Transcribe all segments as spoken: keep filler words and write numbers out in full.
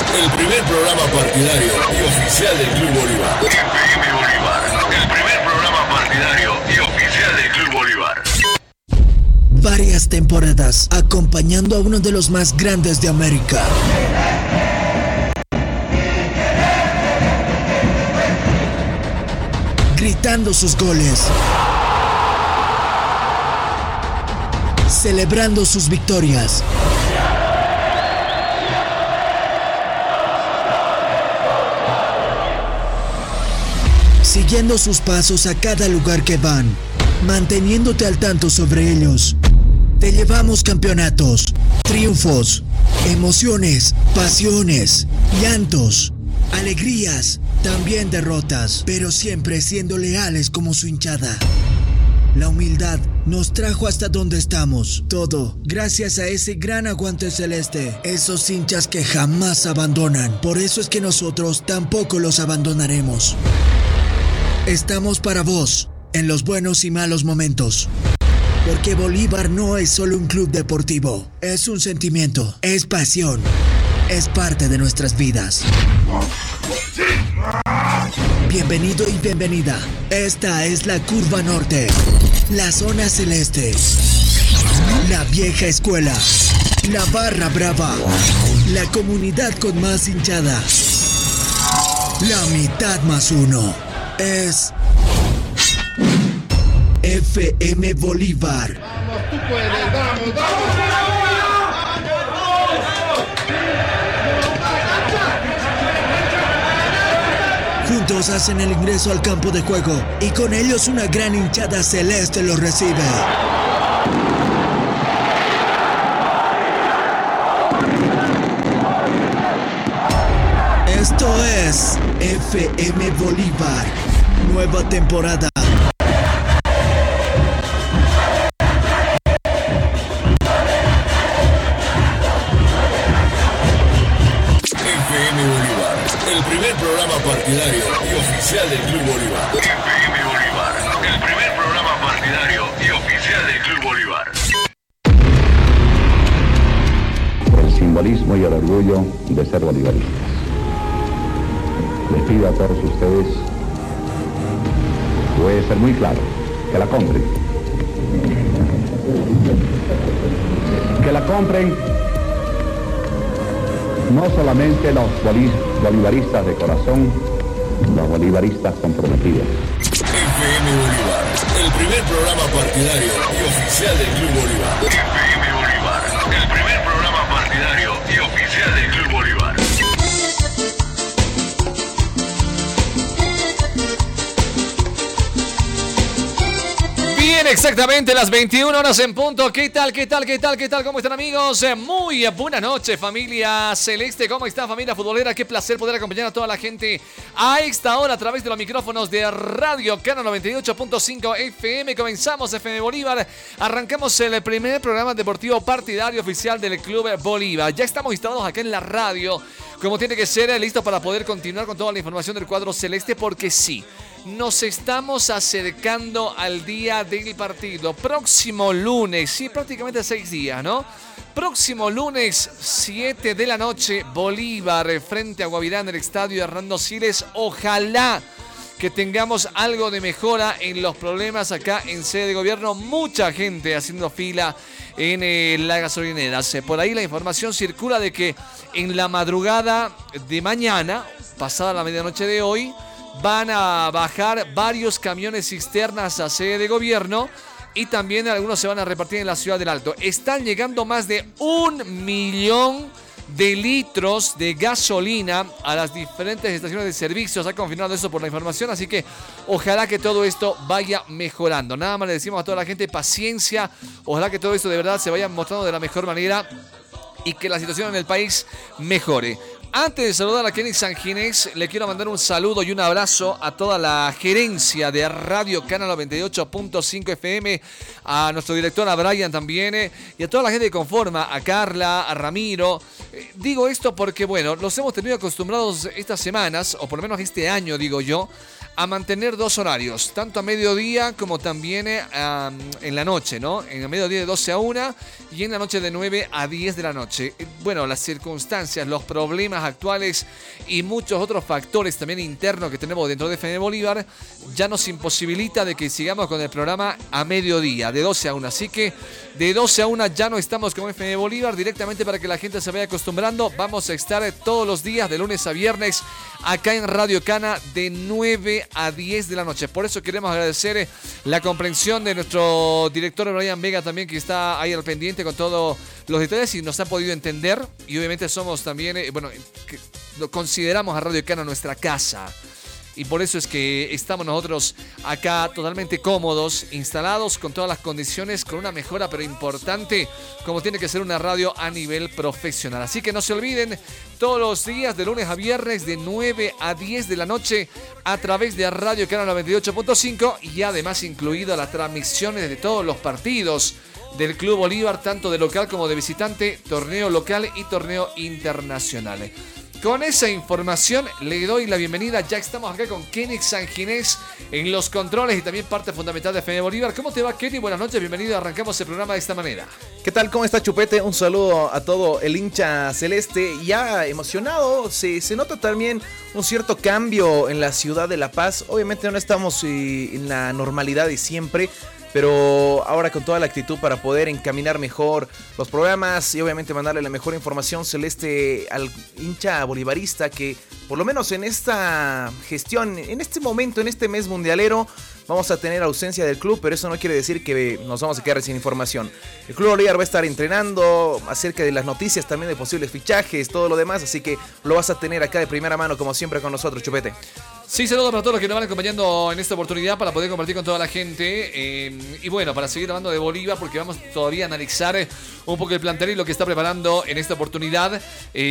el primer programa partidario y oficial del Club Bolívar. F M Bolívar, el primer programa partidario y oficial del Club Bolívar. Varias temporadas acompañando a uno de los más grandes de América. Gritando sus goles. Celebrando sus victorias. Siguiendo sus pasos a cada lugar que van, manteniéndote al tanto sobre ellos. Te llevamos campeonatos, triunfos, emociones, pasiones, llantos, alegrías, también derrotas, pero siempre siendo leales como su hinchada. La humildad nos trajo hasta donde estamos, todo gracias a ese gran aguante celeste, esos hinchas que jamás abandonan. Por eso es que nosotros tampoco los abandonaremos. Estamos para vos, en los buenos y malos momentos. Porque Bolívar no es solo un club deportivo, es un sentimiento, es pasión, es parte de nuestras vidas. Bienvenido y bienvenida. Esta es la Curva Norte, la zona celeste, la vieja escuela, la barra brava, la comunidad con más hinchada, la mitad más uno. Es F M Bolívar. Vamos, tú puedes, vamos, vamos. Juntos hacen el ingreso al campo de juego y con ellos una gran hinchada celeste los recibe. Esto es F M Bolívar, nueva temporada. El primer programa partidario y oficial del Club Bolívar. F M Bolívar, el primer programa partidario y oficial del Club Bolívar. El simbolismo y el orgullo de ser bolivaristas. Les pido a todos ustedes, voy a ser muy claro, que la compren. Que la compren no solamente los bolivaristas de corazón, los bolivaristas comprometidos. F M Bolívar, el primer programa partidario y oficial del Club Bolívar. F M Bolívar, el primer programa partidario y oficial del Club Bolívar. Bien, exactamente las veintiuna horas en punto. ¿Qué tal, qué tal, qué tal, qué tal? ¿Cómo están, amigos? Muy buena noche, familia celeste. ¿Cómo está, familia futbolera? Qué placer poder acompañar a toda la gente a esta hora a través de los micrófonos de Radio Cana noventa y ocho punto cinco F M. Comenzamos F M Bolívar. Arrancamos el primer programa deportivo partidario oficial del Club Bolívar. Ya estamos instalados acá en la radio, como tiene que ser, listo para poder continuar con toda la información del cuadro celeste, porque sí, nos estamos acercando al día del partido. Próximo lunes, sí, prácticamente seis días, ¿no? Próximo lunes, siete de la noche, Bolívar frente a Guavirá en el estadio Hernando Siles. Ojalá que tengamos algo de mejora en los problemas acá en sede de gobierno. Mucha gente haciendo fila en eh, las gasolineras. Por ahí la información circula de que en la madrugada de mañana, pasada la medianoche de hoy, van a bajar varios camiones cisternas a sede de gobierno y también algunos se van a repartir en la ciudad del Alto. Están llegando más de un millón de litros de gasolina a las diferentes estaciones de servicio. Se ha confirmado eso por la información, así que ojalá que todo esto vaya mejorando. Nada más le decimos a toda la gente paciencia. Ojalá que todo esto de verdad se vaya mostrando de la mejor manera y que la situación en el país mejore. Antes de saludar a Kenny Sanginés, le quiero mandar un saludo y un abrazo a toda la gerencia de Radio Cana noventa y ocho punto cinco F M, a nuestro director, a Brian también, eh, y a toda la gente que conforma, a Carla, a Ramiro. Eh, digo esto porque, bueno, los hemos tenido acostumbrados estas semanas, o por lo menos este año, digo yo, a mantener dos horarios, tanto a mediodía como también eh, um, en la noche, ¿no? En el mediodía de doce a una y en la noche de nueve a diez de la noche. Bueno, las circunstancias, los problemas actuales y muchos otros factores también internos que tenemos dentro de F M Bolívar ya nos imposibilita de que sigamos con el programa a mediodía, de doce a una. Así que de doce a una ya no estamos con F M Bolívar, directamente para que la gente se vaya acostumbrando. Vamos a estar todos los días de lunes a viernes acá en Radio Cana de nueve a diez de la noche. Por eso queremos agradecer la comprensión de nuestro director Brian Vega también, que está ahí al pendiente con todos los detalles y nos ha podido entender. Y obviamente somos también, eh, bueno, que lo consideramos a Radio Cana nuestra casa. Y por eso es que estamos nosotros acá totalmente cómodos, instalados con todas las condiciones, con una mejora pero importante, como tiene que ser una radio a nivel profesional. Así que no se olviden, todos los días de lunes a viernes de nueve a diez de la noche a través de Radio Cana noventa y ocho punto cinco y además incluido las transmisiones de todos los partidos del Club Bolívar, tanto de local como de visitante, torneo local y torneo internacional. Con esa información le doy la bienvenida. Ya estamos acá con Kenny Sanginés en los controles y también parte fundamental de F M Bolívar. ¿Cómo te va, Kenny? Buenas noches, bienvenido. Arrancamos el programa de esta manera. ¿Qué tal? ¿Cómo está, Chupete? Un saludo a todo el hincha celeste. Ya emocionado, se, se nota también un cierto cambio en la ciudad de La Paz. Obviamente no estamos eh, en la normalidad de siempre, pero ahora con toda la actitud para poder encaminar mejor los programas y obviamente mandarle la mejor información celeste al hincha bolivarista, que por lo menos en esta gestión, en este momento, en este mes mundialero, vamos a tener ausencia del club, pero eso no quiere decir que nos vamos a quedar sin información. El Club Bolívar va a estar entrenando acerca de las noticias, también de posibles fichajes, todo lo demás, así que lo vas a tener acá de primera mano, como siempre, con nosotros, Chupete. Sí, saludos para todos los que nos van acompañando en esta oportunidad para poder compartir con toda la gente. Eh, y bueno, para seguir hablando de Bolívar, porque vamos todavía a analizar un poco el plantel y lo que está preparando en esta oportunidad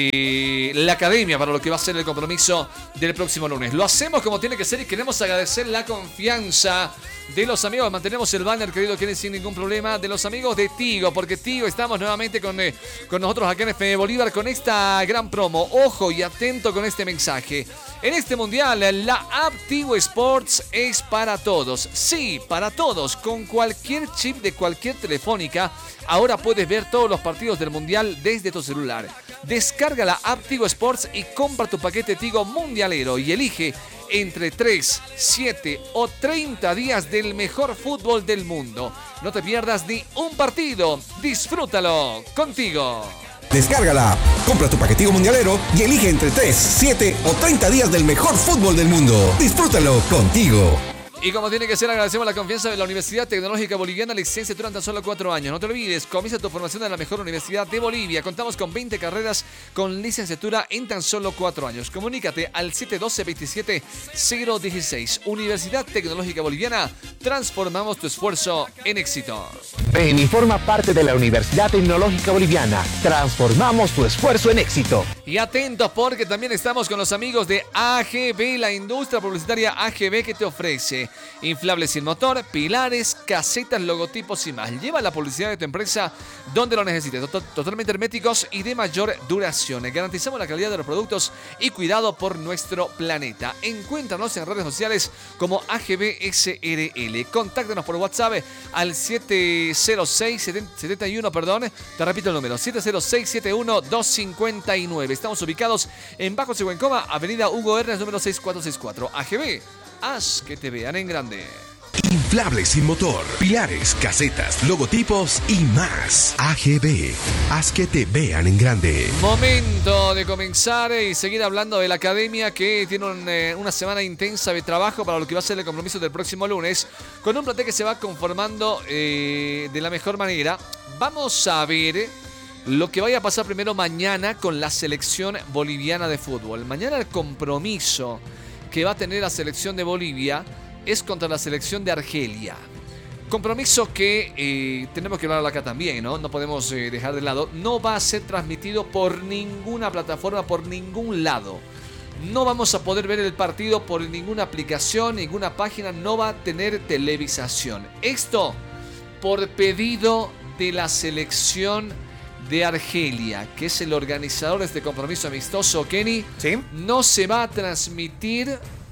eh, la academia para lo que va a ser el compromiso del próximo lunes. Lo hacemos como tiene que ser y queremos agradecer la confianza de los amigos. Mantenemos el banner, querido Kenny, sin ningún problema. De los amigos de Tigo, porque Tigo estamos nuevamente con, eh, con nosotros acá en F M Bolívar con esta gran promo. Ojo y atento con este mensaje. En este mundial, la app Tigo Sports es para todos. Sí, para todos. Con cualquier chip de cualquier telefónica, ahora puedes ver todos los partidos del mundial desde tu celular. Descarga la app Tigo Sports y compra tu paquete Tigo mundialero y elige entre tres, siete o treinta días del mejor fútbol del mundo. No te pierdas ni un partido. Disfrútalo contigo. Descárgala, compra tu paquetico mundialero y elige entre tres, siete o treinta días del mejor fútbol del mundo. Disfrútalo contigo. Y como tiene que ser, agradecemos la confianza de la Universidad Tecnológica Boliviana, licenciatura en tan solo cuatro años. No te olvides, comienza tu formación en la mejor universidad de Bolivia. Contamos con veinte carreras con licenciatura en tan solo cuatro años. Comunícate al siete uno dos, dos siete cero uno seis. Universidad Tecnológica Boliviana, transformamos tu esfuerzo en éxito. Ven y forma parte de la Universidad Tecnológica Boliviana. Transformamos tu esfuerzo en éxito. Y atentos porque también estamos con los amigos de A G B, la industria publicitaria A G B, que te ofrece inflables sin motor, pilares, casetas, logotipos y más. Lleva la publicidad de tu empresa donde lo necesites, totalmente herméticos y de mayor duración. Garantizamos la calidad de los productos y cuidado por nuestro planeta. Encuéntranos en redes sociales como A G B S R L. Contáctanos por WhatsApp al siete cero seis siete uno, perdón, te repito el número, siete cero seis siete uno dos cinco nueve. Estamos ubicados en Bajo Seguencoma, Avenida Hugo Hernández, número seis cuatro seis cuatro. A G B, haz que te vean en grande. Inflables sin motor, pilares, casetas, logotipos y más. A G B, haz que te vean en grande. Momento de comenzar y seguir hablando de la academia, que tiene un, eh, una semana intensa de trabajo para lo que va a ser el compromiso del próximo lunes, con un plantel que se va conformando eh, de la mejor manera. Vamos a ver lo que vaya a pasar primero mañana con la selección boliviana de fútbol. Mañana el compromiso que va a tener la selección de Bolivia es contra la selección de Argelia. Compromiso que eh, tenemos que hablar acá también, ¿no? No podemos eh, dejar de lado. No va a ser transmitido por ninguna plataforma, por ningún lado. No vamos a poder ver el partido por ninguna aplicación, ninguna página. No va a tener televisación. Esto por pedido de la selección de Argelia, que es el organizador de este compromiso amistoso, Kenny. ¿Sí? No se va a transmitir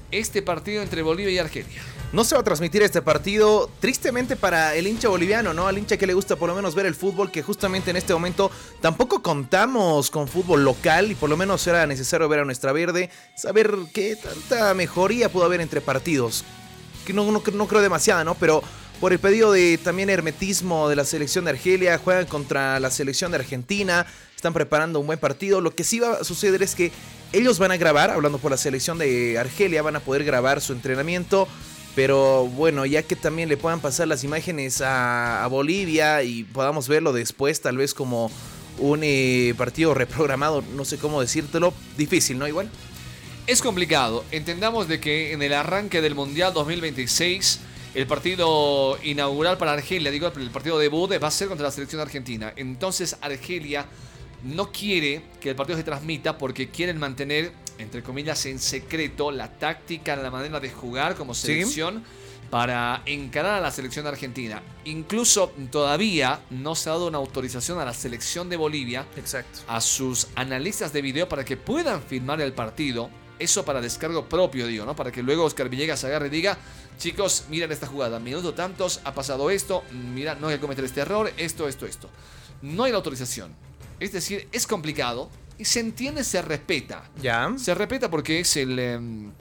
este partido entre Bolivia y Argelia? No se va a transmitir este partido, tristemente para el hincha boliviano, ¿no? Al hincha que le gusta por lo menos ver el fútbol, que justamente en este momento tampoco contamos con fútbol local y por lo menos era necesario ver a nuestra verde, saber qué tanta mejoría pudo haber entre partidos. Que no, no, no creo demasiada, ¿no? Pero por el pedido de también hermetismo de la selección de Argelia, juegan contra la selección de Argentina, están preparando un buen partido. Lo que sí va a suceder es que ellos van a grabar, hablando por la selección de Argelia, van a poder grabar su entrenamiento. Pero bueno, ya que también le puedan pasar las imágenes a, a Bolivia y podamos verlo después, tal vez como un eh, partido reprogramado, no sé cómo decírtelo, difícil, ¿no? Igual. Es complicado. Entendamos de que en el arranque del Mundial dos mil veintiséis, el partido inaugural para Argelia, digo, el partido debut va a ser contra la selección argentina. Entonces Argelia no quiere que el partido se transmita porque quieren mantener, entre comillas, en secreto la táctica, la manera de jugar como selección, ¿sí?, para encarar a la selección argentina. Incluso todavía no se ha dado una autorización a la selección de Bolivia, exacto, a sus analistas de video para que puedan filmar el partido. Eso para descargo propio, digo, ¿no? Para que luego Oscar Villegas agarre y diga: chicos, miren esta jugada, minuto tantos, ha pasado esto, mira, no hay que cometer este error, esto, esto, esto. No hay la autorización. Es decir, es complicado y se entiende, se respeta. Ya. Se respeta porque es el, eh,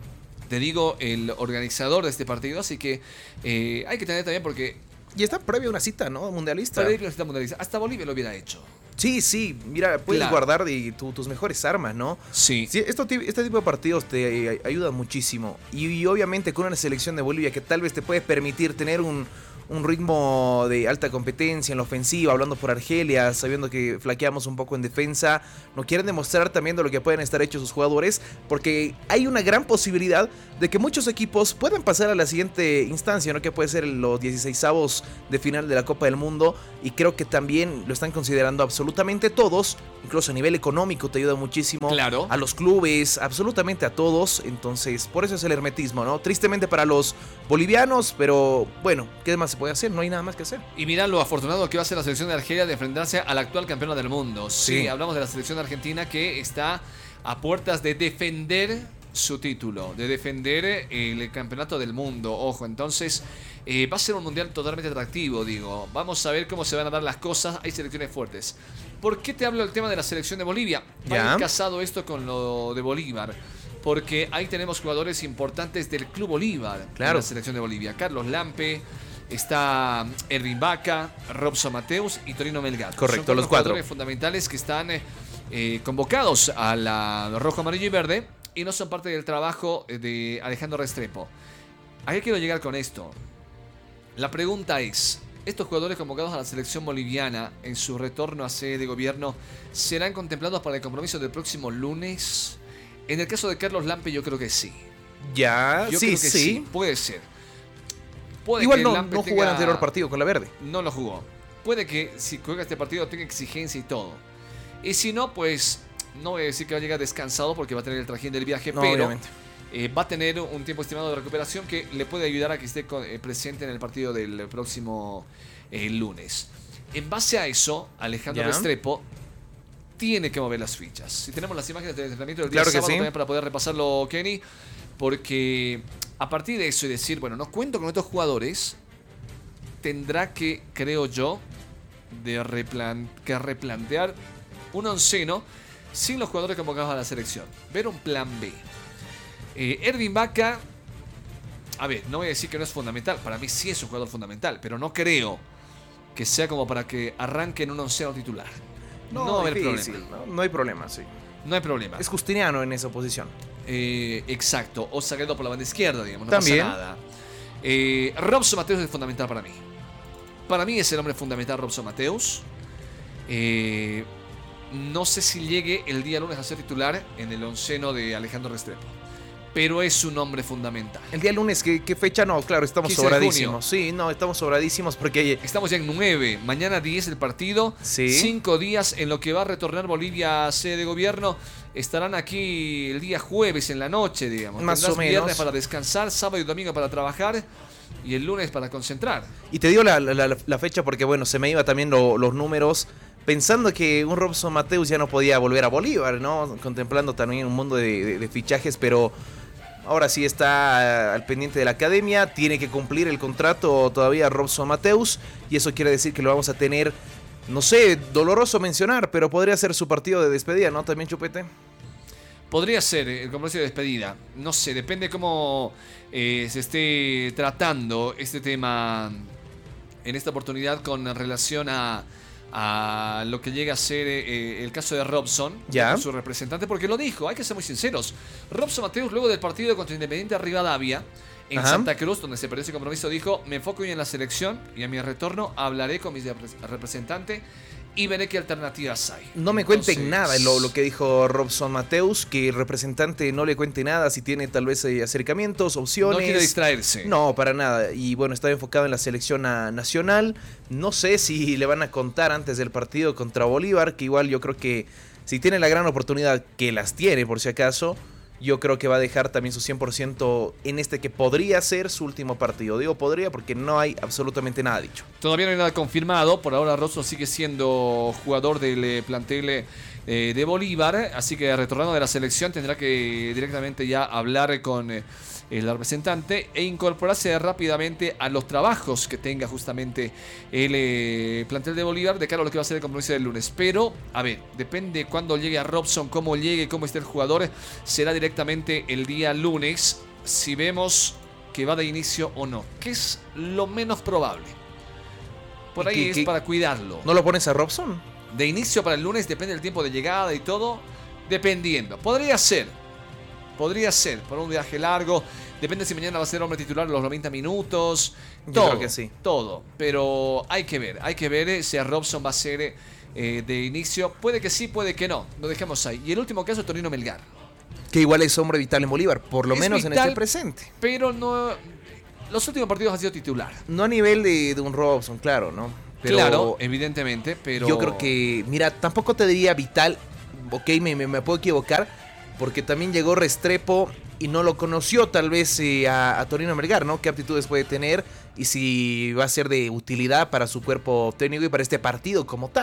te digo, el organizador de este partido, así que eh, hay que tener también porque... Y está previa una cita, ¿no? Mundialista. Previa una cita mundialista. Hasta Bolivia lo hubiera hecho. Sí, sí, mira, puedes claro. guardar de tu, tus mejores armas, ¿no? Sí. sí esto, este tipo de partidos te eh, ayudan muchísimo. Y, y obviamente con una selección de Bolivia que tal vez te puede permitir tener un, un ritmo de alta competencia en la ofensiva, hablando por Argelia, sabiendo que flaqueamos un poco en defensa, no quieren demostrar también de lo que pueden estar hechos sus jugadores, porque hay una gran posibilidad de que muchos equipos puedan pasar a la siguiente instancia, ¿no? Que puede ser los dieciseisavos de final de la Copa del Mundo, y creo que también lo están considerando absolutamente todos, incluso a nivel económico te ayuda muchísimo, claro, a los clubes, absolutamente a todos. Entonces por eso es el hermetismo, ¿no? Tristemente para los bolivianos, pero bueno, ¿qué más se puede hacer? No hay nada más que hacer. Y mira lo afortunado que va a ser la selección de Argelia de enfrentarse a la actual campeona del mundo. Sí, sí, hablamos de la selección argentina que está a puertas de defender su título, de defender el campeonato del mundo. Ojo, entonces eh, va a ser un mundial totalmente atractivo, digo. Vamos a ver cómo se van a dar las cosas. Hay selecciones fuertes. ¿Por qué te hablo del tema de la selección de Bolivia? Va ¿Ya? a ir casado esto con lo de Bolívar, porque ahí tenemos jugadores importantes del Club Bolívar, claro, en la selección de Bolivia. Carlos Lampe, está Ervin Vaca, Robson Mateus y Torino Melgar. Correcto, Son los cuatro jugadores fundamentales que están eh, convocados a la rojo, amarillo y verde, y no son parte del trabajo de Alejandro Restrepo. ¿A qué quiero llegar con esto? La pregunta es: ¿estos jugadores convocados a la selección boliviana en su retorno a sede de gobierno serán contemplados para el compromiso del próximo lunes? En el caso de Carlos Lampe yo creo que sí. Ya, yo sí, creo que sí. sí. Puede ser. Puede Igual que no, Lampe no jugó tenga... el anterior partido con la verde. No lo jugó. Puede que si juega este partido tenga exigencia y todo. Y si no, pues no voy a decir que va a llegar descansado porque va a tener el trajín del viaje, no, pero obviamente. Eh, va a tener un tiempo estimado de recuperación que le puede ayudar a que esté con, eh, presente en el partido del próximo eh, lunes. En base a eso, Alejandro ¿Ya? Restrepo tiene que mover las fichas. Si tenemos las imágenes del entrenamiento del día Claro que sábado sí, también para poder repasarlo, Kenny, porque a partir de eso y decir, bueno, no cuento con estos jugadores, tendrá que, creo yo, de replan que replantear un onceno sin los jugadores convocados a la selección. Ver un plan B. Eh, Ervin Vaca, a ver, no voy a decir que no es fundamental. Para mí sí es un jugador fundamental, pero no creo que sea como para que arranque en un onceno titular. No, no va a haber difícil, problema. No, no hay problema, sí. No hay problema. Es Justiniano en esa posición. Eh, exacto. O Sagredo por la banda izquierda, digamos. No También. pasa nada. Eh, Robson Mateus es fundamental para mí. Para mí es el hombre fundamental Robson Mateus. Eh, no sé si llegue el día lunes a ser titular en el onceno de Alejandro Restrepo, pero es un hombre fundamental. El día lunes, ¿qué, qué fecha? No, claro, estamos sobradísimos. Sí, no, estamos sobradísimos porque... Estamos ya en nueve, mañana diez el partido. Sí. Cinco días en lo que va a retornar Bolivia a sede de gobierno. Estarán aquí el día jueves en la noche, digamos. Más Tendrás o menos. Viernes para descansar, sábado y domingo para trabajar y el lunes para concentrar. Y te digo la, la, la fecha porque, bueno, se me iba también lo, los números... Pensando que un Robson Mateus ya no podía volver a Bolívar, ¿no? Contemplando también un mundo de, de, de fichajes, pero ahora sí está al pendiente de la academia, tiene que cumplir el contrato todavía Robson Mateus, y eso quiere decir que lo vamos a tener, no sé, doloroso mencionar, pero podría ser su partido de despedida, ¿no? También, Chupete. Podría ser el compromiso de despedida. No sé, depende cómo eh, se esté tratando este tema en esta oportunidad con relación a, a lo que llega a ser eh, el caso de Robson, ya, su representante, porque lo dijo, hay que ser muy sinceros. Robson Mateus, luego del partido contra Independiente Rivadavia, en Ajá. Santa Cruz, donde se perdió ese compromiso, dijo: me enfoco hoy en la selección y a mi retorno hablaré con mi representante y veré qué alternativas hay. No me Entonces... cuenten nada lo, lo que dijo Robson Mateus, que el representante no le cuente nada si tiene tal vez eh, acercamientos, opciones. No quiere distraerse. No, para nada. Y bueno, está enfocado en la selección a, nacional. No sé si le van a contar antes del partido contra Bolívar, que igual yo creo que si tiene la gran oportunidad, que las tiene por si acaso, yo creo que va a dejar también su cien por ciento en este que podría ser su último partido. Digo podría porque no hay absolutamente nada dicho. Todavía no hay nada confirmado. Por ahora Robson sigue siendo jugador del eh, plantel eh, de Bolívar. Así que retornando de la selección tendrá que directamente ya hablar con eh, el representante e incorporarse rápidamente a los trabajos que tenga justamente el eh, plantel de Bolívar de cara a lo que va a ser el compromiso del lunes. Pero, a ver, depende cuándo llegue a Robson, cómo llegue, cómo esté el jugador, será directamente el día lunes si vemos que va de inicio o no, que es lo menos probable. Por ahí ¿Qué, es qué? para cuidarlo. ¿No lo pones a Robson? De inicio para el lunes depende del tiempo de llegada y todo, dependiendo. Podría ser. Podría ser, por un viaje largo. Depende si mañana va a ser hombre titular los noventa minutos. Yo Todo, creo que sí. Todo. Pero hay que ver. Hay que ver si a Robson va a ser eh, de inicio. Puede que sí, puede que no. Lo dejamos ahí. Y el último caso es Torino Melgar. Que igual es hombre vital en Bolívar, por lo es menos vital, en este presente. Pero no... Los últimos partidos han sido titular. No a nivel de, de un Robson, claro, ¿no? Pero claro, evidentemente, pero... Yo creo que, mira, tampoco te diría vital. Ok, me, me, me puedo equivocar. Porque también llegó Restrepo y no lo conoció tal vez eh, a, a Torino Melgar, ¿no? ¿Qué aptitudes puede tener y si va a ser de utilidad para su cuerpo técnico y para este partido como tal?